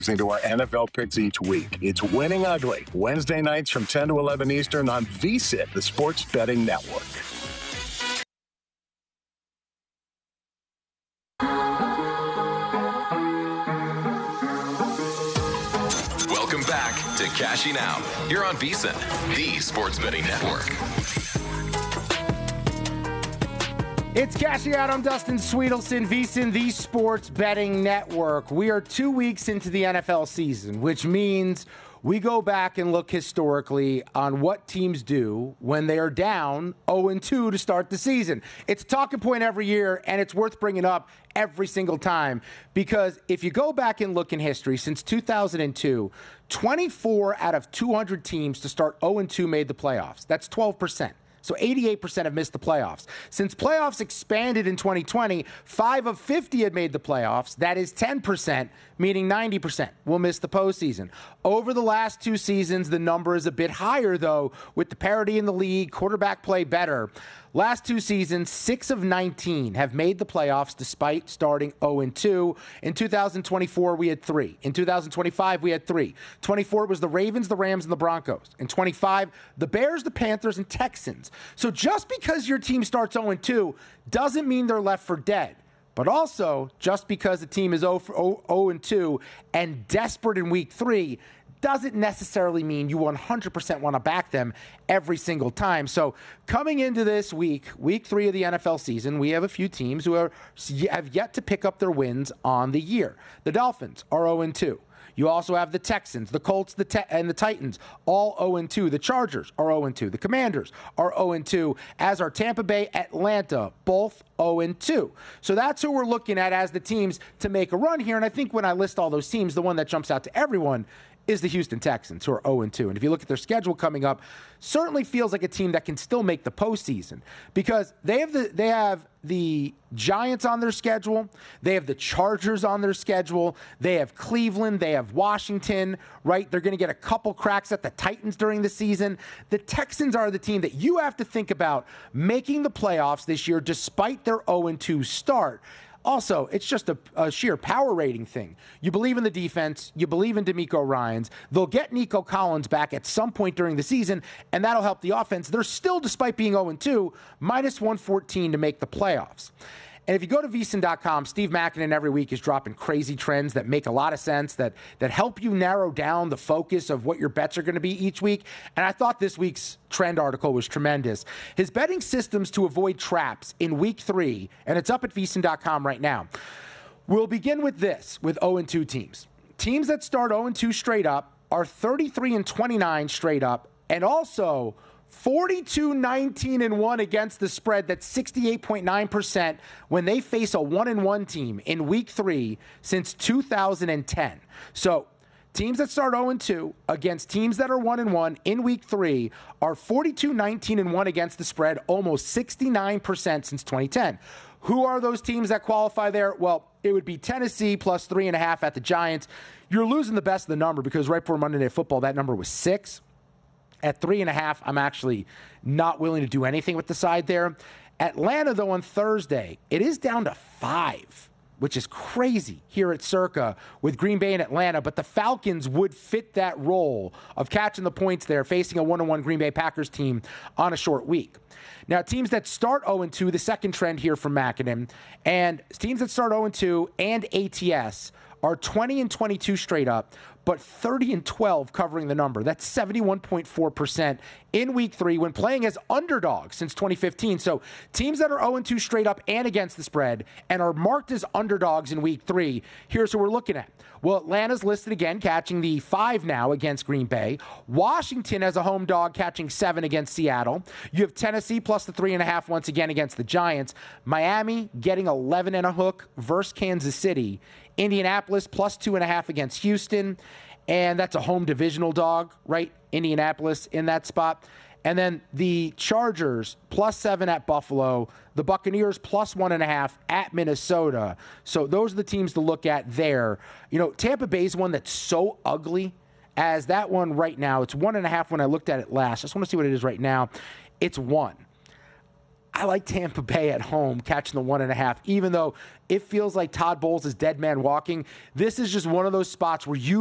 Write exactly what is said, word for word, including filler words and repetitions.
Listening to our N F L picks each week. It's Winning Ugly, Wednesday nights from ten to eleven Eastern on V S I N, the Sports Betting Network. Welcome back to Cashing Out. You're on V S I N, the Sports Betting Network. It's Cashing Out. I'm Dustin Sweetelson, V S I N, the Sports Betting Network. We are two weeks into the N F L season, which means we go back and look historically on what teams do when they are down oh and two to start the season. It's a talking point every year, and it's worth bringing up every single time because if you go back and look in history, since two thousand two, twenty-four out of two hundred teams to start oh and two made the playoffs. That's twelve percent. So eighty-eight percent have missed the playoffs. Since playoffs expanded in twenty twenty, five of fifty had made the playoffs. That is ten percent, meaning ninety percent will miss the postseason. Over the last two seasons, the number is a bit higher, though, with the parity in the league, quarterback play better. Last two seasons, six of nineteen have made the playoffs despite starting oh and two. In two thousand twenty-four, we had three. In two thousand twenty-five, we had three. twenty-four was the Ravens, the Rams, and the Broncos. In twenty-five, the Bears, the Panthers, and Texans. So just because your team starts oh and two doesn't mean they're left for dead. But also, just because a team is oh and two and desperate in week three doesn't necessarily mean you one hundred percent want to back them every single time. So coming into this week, week three of the N F L season, we have a few teams who are, have yet to pick up their wins on the year. The Dolphins are oh and two. You also have the Texans, the Colts, the te- and the Titans, all oh and two. The Chargers are oh and two. The Commanders are oh and two, as are Tampa Bay, Atlanta, both oh and two. So that's who we're looking at as the teams to make a run here. And I think when I list all those teams, the one that jumps out to everyone is the Houston Texans, who are oh and two. And if you look at their schedule coming up, certainly feels like a team that can still make the postseason because they have the they have the Giants on their schedule, they have the Chargers on their schedule, they have Cleveland, they have Washington, right? They're going to get a couple cracks at the Titans during the season. The Texans are the team that you have to think about making the playoffs this year despite their oh and two start. Also, it's just a, a sheer power rating thing. You believe in the defense. You believe in DeMeco Ryans. They'll get Nico Collins back at some point during the season, and that'll help the offense. They're still, despite being oh and two, minus one fourteen to make the playoffs. And if you go to V S I N dot com, Steve Makinen every week is dropping crazy trends that make a lot of sense, that that help you narrow down the focus of what your bets are going to be each week. And I thought this week's trend article was tremendous. His betting systems to avoid traps in week three, and it's up at V S I N dot com right now. We'll begin with this, with oh and two teams. Teams that start oh and two straight up are thirty-three and twenty-nine straight up, and also forty-two, nineteen, and one against the spread. That's sixty-eight point nine percent when they face a one and one team in week three since two thousand ten. So teams that start oh and two against teams that are one and one in week three are forty-two, nineteen, and one against the spread, almost sixty-nine percent since twenty ten. Who are those teams that qualify there? Well, it would be Tennessee plus three and a half at the Giants. You're losing the best of the number because right before Monday Night Football, that number was six. At three and a half, I'm actually not willing to do anything with the side there. Atlanta, though, on Thursday, it is down to five, which is crazy here at Circa with Green Bay and Atlanta. But the Falcons would fit that role of catching the points there, facing a one and one Green Bay Packers team on a short week. Now, teams that start oh and two, the second trend here from Makinen, and teams that start oh and two and A T S are twenty and twenty-two straight up, but thirty and twelve covering the number. That's seventy-one point four percent in week three when playing as underdogs since twenty fifteen. So teams that are oh and two straight up and against the spread and are marked as underdogs in week three, here's who we're looking at. Well, Atlanta's listed again, catching the five now against Green Bay. Washington as a home dog, catching seven against Seattle. You have Tennessee plus the three and a half once again against the Giants. Miami getting eleven and a hook versus Kansas City. Indianapolis plus two and a half against Houston. And that's a home divisional dog, right? Indianapolis in that spot. And then the Chargers plus seven at Buffalo. The Buccaneers plus one and a half at Minnesota. So those are the teams to look at there. You know, Tampa Bay's one that's so ugly as that one right now. It's one and a half when I looked at it last. I just want to see what it is right now. It's one. I like Tampa Bay at home catching the one and a half, even though it feels like Todd Bowles is dead man walking. This is just one of those spots where you